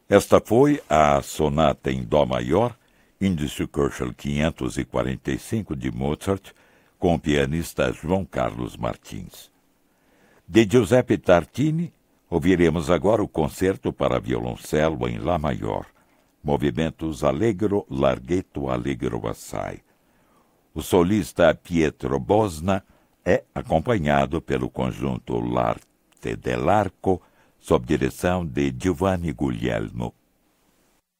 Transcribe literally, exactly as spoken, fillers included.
Esta foi a sonata em dó maior, Índice Köchel quinhentos e quarenta e cinco de Mozart, com o pianista João Carlos Martins. De Giuseppe Tartini, ouviremos agora o concerto para violoncelo em lá maior, movimentos Allegro, Larghetto, Allegro Assai. O solista Pietro Bosna é acompanhado pelo conjunto L'Arte dell'Arco, sob direção de Giovanni Guglielmo.